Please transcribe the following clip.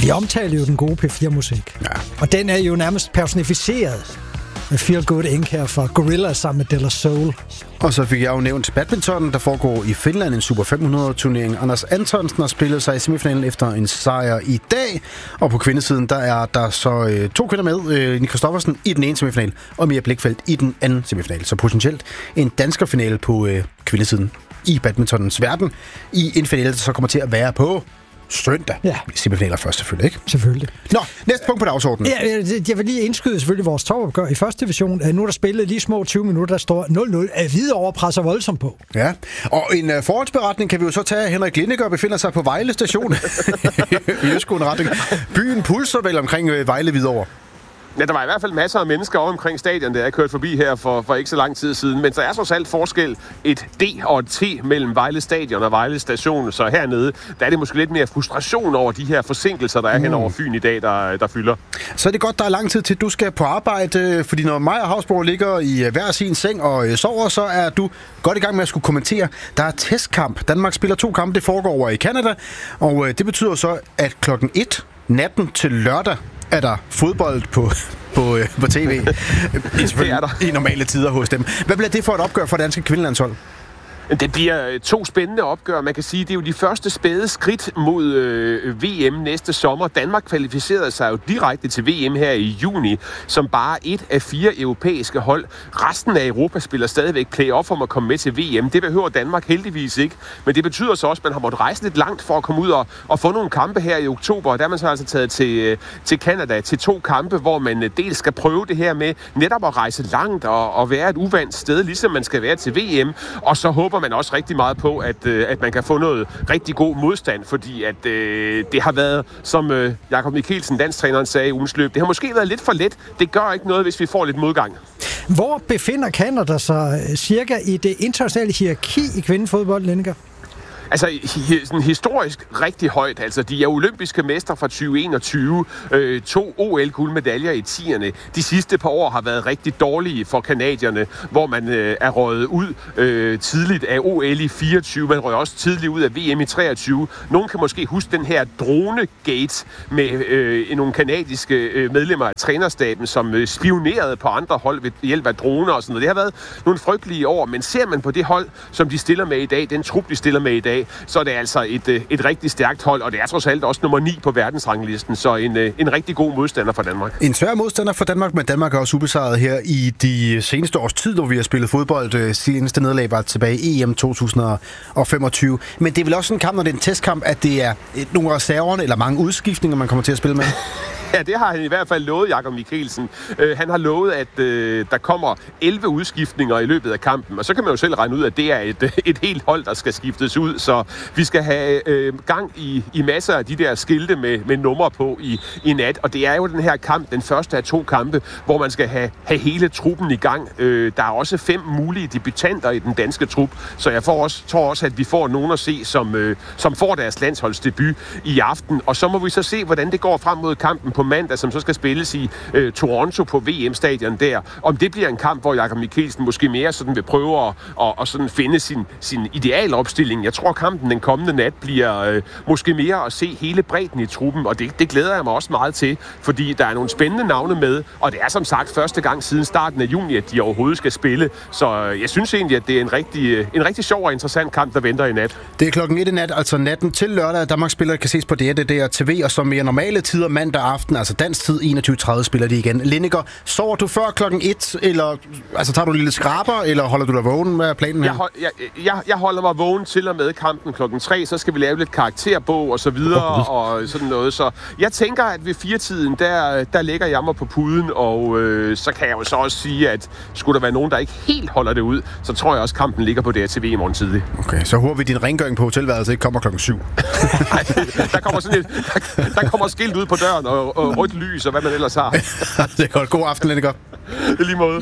De omtaler jo den gode P4-musik. Ja. Og den er jo nærmest personificeret med Feel Good Inc. her fra Gorillaz sammen med De La Soul. Og så fik jeg jo nævnt badminton, der foregår i Finland, en Super 500-turnering. Anders Antonsen har spillet sig i semifinalen efter en sejr i dag. Og på kvindesiden, der er der så 2 kvinder med. Nina Kristoffersen i den ene semifinal, og Mia Blikfeldt i den anden semifinal. Så potentielt en danskerfinale på kvindesiden i badmintonens verden. I en finale, der så kommer til at være på søndag. Ja. Semifinaler først selvfølgelig, ikke? Selvfølgelig. Nå, næste punkt på dagsordenen. Ja, jeg vil lige indskyde selvfølgelig vores topopgør i første division. Nu er der spillet lige små 20 minutter, der står 0-0. Hvidovre presser voldsomt på. Ja, og en forholdsberetning kan vi jo så tage. Henrik Lindegaard befinder sig på Vejle Station i østgående retning. Byen pulser vel omkring Vejle Hvidovre. Ja, der var i hvert fald masser af mennesker over omkring stadion, der jeg kørte forbi her for ikke så lang tid siden. Men der er trods alt forskel et D og et T mellem Vejle Stadion og Vejle Station. Så hernede, der er det måske lidt mere frustration over de her forsinkelser, der er hen over Fyn i dag, der fylder. Så er det godt, der er lang tid til, du skal på arbejde. Fordi når mig og Havsborg ligger i hver sin seng og sover, så er du godt i gang med at skulle kommentere. Der er testkamp. Danmark spiller 2 kampe, det foregår over i Canada. Og det betyder så, at 1:00 natten til lørdag er der fodbold på tv. I normale tider hos dem. Hvad bliver det for et opgør for danske kvindelandshold? Det bliver 2 spændende opgør. Man kan sige, det er jo de første spæde skridt mod VM næste sommer. Danmark kvalificerede sig jo direkte til VM her i juni, som bare 1 af 4 europæiske hold. Resten af Europa spiller stadigvæk play-off om at komme med til VM. Det behøver Danmark heldigvis ikke. Men det betyder så også, at man har måttet rejse lidt langt for at komme ud og få nogle kampe her i oktober. Og der er man så altså taget til Canada til 2 kampe, hvor man dels skal prøve det her med netop at rejse langt og være et uvandt sted, ligesom man skal være til VM. Og så håber man også rigtig meget på, at man kan få noget rigtig god modstand, fordi at det har været, som Jakob Mikkelsen, landstræneren, sagde i ugens løb, det har måske været lidt for let. Det gør ikke noget, hvis vi får lidt modgang. Hvor befinder Canada sig cirka i det internationale hierarki i kvindefodbold, Lindegaard? Altså, sådan historisk rigtig højt. Altså, de er olympiske mestre fra 2021. 2 OL-guldmedaljer i 10'erne. De sidste par år har været rigtig dårlige for canadierne, hvor man er røget ud tidligt af OL i 24. Man røg også tidligt ud af VM i 23. Nogen kan måske huske den her drone-gate med nogle canadiske medlemmer af trænerstaben, som spionerede på andre hold ved hjælp af droner og sådan noget. Det har været nogle frygtelige år, men ser man på det hold, som de stiller med i dag, den trup, de stiller med i dag, så er det altså et rigtig stærkt hold, og det er trods alt også nummer 9 på verdensranglisten, så en rigtig god modstander for Danmark. En svær modstander for Danmark, men Danmark er også ubesejret her i de seneste års tid, hvor vi har spillet fodbold. Seneste nederlag var tilbage i EM 2025. Men det er vel også en kamp, når det er en testkamp, at det er nogle reserverne eller mange udskiftninger, man kommer til at spille med? Ja, det har han i hvert fald lovet, Jakob Mikkelsen. Han har lovet, at der kommer 11 udskiftninger i løbet af kampen, og så kan man jo selv regne ud, at det er et helt hold, der skal skiftes ud, så vi skal have gang i masser af de der skilte med numre på i nat, og det er jo den her kamp, den første af 2 kampe, hvor man skal have hele truppen i gang. Der er også 5 mulige debutanter i den danske trup, så jeg tror også, at vi får nogen at se, som får deres landsholdsdebut i aften, og så må vi så se, hvordan det går frem mod kampen på mandag, som så skal spilles i Toronto på VM-stadion der. Om det bliver en kamp, hvor Jakob Mikkelsen måske mere sådan vil prøve at sådan finde sin idealopstilling. Jeg tror, kampen den kommende nat bliver måske mere at se hele bredden i truppen, og det glæder jeg mig også meget til, fordi der er nogle spændende navne med, og det er som sagt første gang siden starten af juni, at de overhovedet skal spille. Så jeg synes egentlig, at det er en rigtig sjov og interessant kamp, der venter i nat. Det er 1:00 i nat, altså natten til lørdag. Danmarks spillere kan ses på DR TV, og som mere normale tider mandag aften, altså dansk tid 21:30 spiller de igen. Lindegaard, sover du før 1:00, eller altså tager du en lille skraber, eller holder du dig vågen med planen her? Jeg holder mig vågen til og med kampen 3:00, så skal vi lave lidt karakterbog og så videre, og sådan noget. Så jeg tænker, at ved 4-tiden, der lægger jeg mig på puden, og så kan jeg jo så også sige, at skulle der være nogen, der ikke helt holder det ud, så tror jeg også, kampen ligger på DRTV i morgen tidlig. Okay, så håber vi, din rengøring på hotelværelset ikke kommer 7:00. Nej, der kommer skilt ud på døren, og rødt lys, og hvad man ellers har. Det er godt. God aften, Lindegaard. I lige måde.